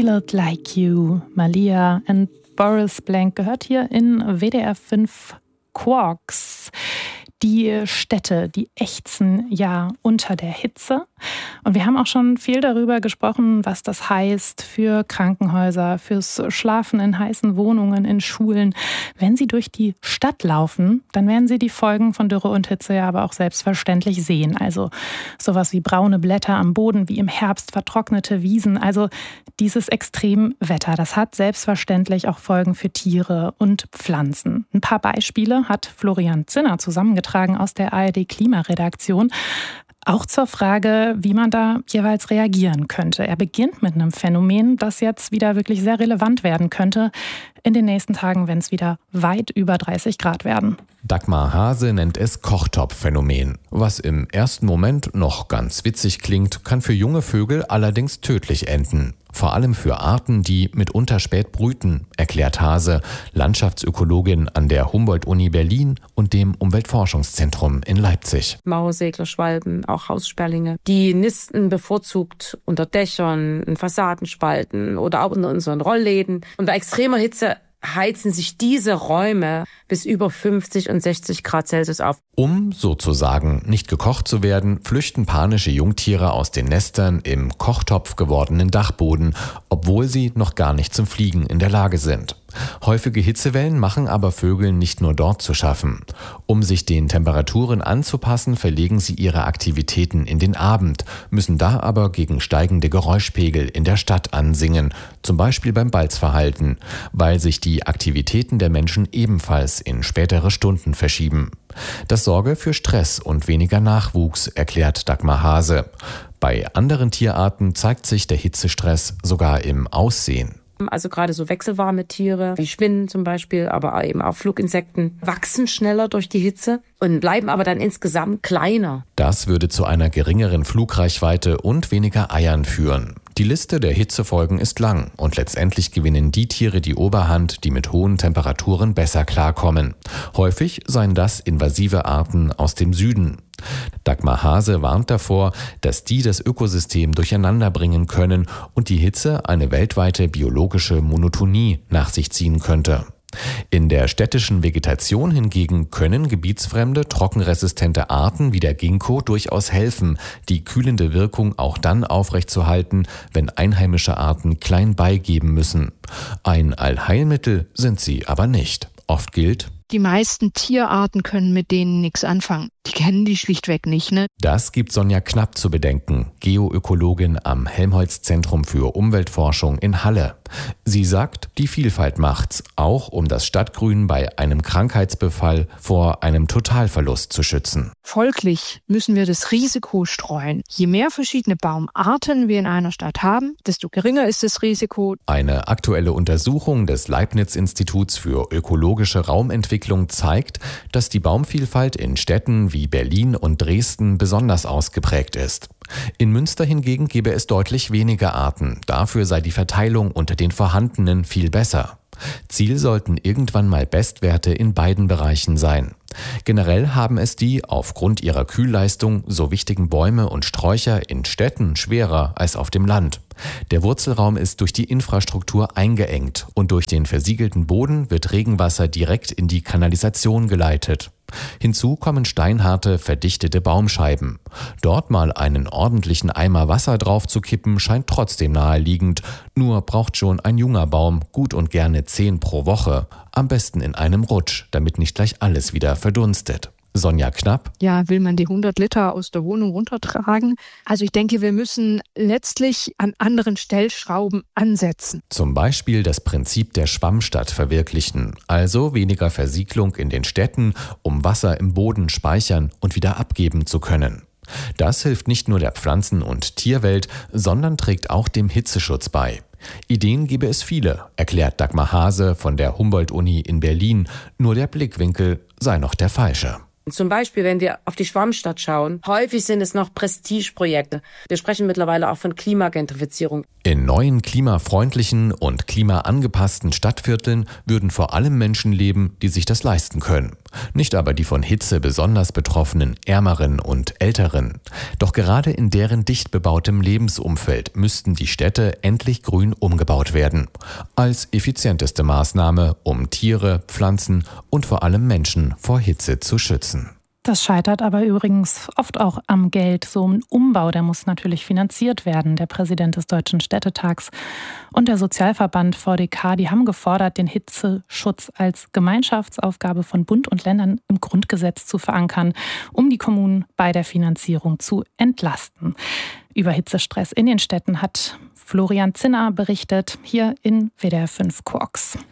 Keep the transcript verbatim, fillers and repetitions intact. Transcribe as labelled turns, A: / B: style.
A: Feel It Like You, Malia and Boris Blank gehört hier in W D R fünf Quarks. Die Städte, die ächzen ja unter der Hitze. Und wir haben auch schon viel darüber gesprochen, was das heißt für Krankenhäuser, fürs Schlafen in heißen Wohnungen, in Schulen. Wenn Sie durch die Stadt laufen, dann werden Sie die Folgen von Dürre und Hitze ja aber auch selbstverständlich sehen. Also sowas wie braune Blätter am Boden, wie im Herbst vertrocknete Wiesen. Also dieses Extremwetter, das hat selbstverständlich auch Folgen für Tiere und Pflanzen. Ein paar Beispiele hat Florian Zinner zusammengetragen aus der A R D-Klimaredaktion, auch zur Frage, wie man da jeweils reagieren könnte. Er beginnt mit einem Phänomen, das jetzt wieder wirklich sehr relevant werden könnte in den nächsten Tagen, wenn es wieder weit über dreißig Grad werden.
B: Dagmar Hase nennt es Kochtopfphänomen. Was im ersten Moment noch ganz witzig klingt, kann für junge Vögel allerdings tödlich enden. Vor allem für Arten, die mitunter spät brüten, erklärt Hase, Landschaftsökologin an der Humboldt-Uni Berlin und dem Umweltforschungszentrum in Leipzig.
C: Mauersegler, Schwalben, auch Haussperlinge. Die nisten bevorzugt unter Dächern, in Fassadenspalten oder auch unter unseren Rollläden. Und bei extremer Hitze heizen sich diese Räume bis über fünfzig und sechzig Grad Celsius auf.
B: Um sozusagen nicht gekocht zu werden, flüchten panische Jungtiere aus den Nestern im Kochtopf gewordenen Dachboden, obwohl sie noch gar nicht zum Fliegen in der Lage sind. Häufige Hitzewellen machen aber Vögeln nicht nur dort zu schaffen. Um sich den Temperaturen anzupassen, verlegen sie ihre Aktivitäten in den Abend, müssen da aber gegen steigende Geräuschpegel in der Stadt ansingen, zum Beispiel beim Balzverhalten, weil sich die Aktivitäten der Menschen ebenfalls in spätere Stunden verschieben. Das sorge für Stress und weniger Nachwuchs, erklärt Dagmar Hase. Bei anderen Tierarten zeigt sich der Hitzestress sogar im Aussehen.
C: Also gerade so wechselwarme Tiere, wie Spinnen zum Beispiel, aber eben auch Fluginsekten, wachsen schneller durch die Hitze und bleiben aber dann insgesamt kleiner.
B: Das würde zu einer geringeren Flugreichweite und weniger Eiern führen. Die Liste der Hitzefolgen ist lang und letztendlich gewinnen die Tiere die Oberhand, die mit hohen Temperaturen besser klarkommen. Häufig seien das invasive Arten aus dem Süden. Dagmar Hase warnt davor, dass die das Ökosystem durcheinander bringen können und die Hitze eine weltweite biologische Monotonie nach sich ziehen könnte. In der städtischen Vegetation hingegen können gebietsfremde, trockenresistente Arten wie der Ginkgo durchaus helfen, die kühlende Wirkung auch dann aufrechtzuerhalten, wenn einheimische Arten klein beigeben müssen. Ein Allheilmittel sind sie aber nicht. Oft gilt:
D: Die meisten Tierarten können mit denen nichts anfangen. Die kennen die schlichtweg nicht, ne?
B: Das gibt Sonja Knapp zu bedenken, Geoökologin am Helmholtz-Zentrum für Umweltforschung in Halle. Sie sagt, die Vielfalt macht's, auch um das Stadtgrün bei einem Krankheitsbefall vor einem Totalverlust zu schützen.
D: Folglich müssen wir das Risiko streuen. Je mehr verschiedene Baumarten wir in einer Stadt haben, desto geringer ist das Risiko.
B: Eine aktuelle Untersuchung des Leibniz-Instituts für ökologische Raumentwicklung zeigt, dass die Baumvielfalt in Städten wie Berlin und Dresden besonders ausgeprägt ist. In Münster hingegen gäbe es deutlich weniger Arten. Dafür sei die Verteilung unter den vorhandenen viel besser. Ziel sollten irgendwann mal Bestwerte in beiden Bereichen sein. Generell haben es die aufgrund ihrer Kühlleistung so wichtigen Bäume und Sträucher in Städten schwerer als auf dem Land. Der Wurzelraum ist durch die Infrastruktur eingeengt und durch den versiegelten Boden wird Regenwasser direkt in die Kanalisation geleitet. Hinzu kommen steinharte, verdichtete Baumscheiben. Dort mal einen ordentlichen Eimer Wasser drauf zu kippen, scheint trotzdem naheliegend. Nur braucht schon ein junger Baum gut und gerne zehn pro Woche. Am besten in einem Rutsch, damit nicht gleich alles wieder verdunstet. Sonja Knapp.
D: Ja, will man die hundert Liter aus der Wohnung runtertragen? Also ich denke, wir müssen letztlich an anderen Stellschrauben ansetzen.
B: Zum Beispiel das Prinzip der Schwammstadt verwirklichen, also weniger Versiegelung in den Städten, um Wasser im Boden speichern und wieder abgeben zu können. Das hilft nicht nur der Pflanzen- und Tierwelt, sondern trägt auch dem Hitzeschutz bei. Ideen gäbe es viele, erklärt Dagmar Hase von der Humboldt-Uni in Berlin, nur der Blickwinkel sei noch der falsche.
C: Zum Beispiel, wenn wir auf die Schwammstadt schauen, häufig sind es noch Prestigeprojekte. Wir sprechen mittlerweile auch von Klimagentrifizierung.
B: In neuen klimafreundlichen und klimaangepassten Stadtvierteln würden vor allem Menschen leben, die sich das leisten können. nicht aber die von Hitze besonders betroffenen Ärmeren und Älteren. Doch gerade in deren dicht bebautem Lebensumfeld müssten die Städte endlich grün umgebaut werden. Als effizienteste Maßnahme, um Tiere, Pflanzen und vor allem Menschen vor Hitze zu schützen.
A: Das scheitert aber übrigens oft auch am Geld. So ein Umbau, der muss natürlich finanziert werden. Der Präsident des Deutschen Städtetags und der Sozialverband V D K, die haben gefordert, den Hitzeschutz als Gemeinschaftsaufgabe von Bund und Ländern im Grundgesetz zu verankern, um die Kommunen bei der Finanzierung zu entlasten. Über Hitzestress in den Städten hat Florian Zinner berichtet, hier in W D R fünf Quarks.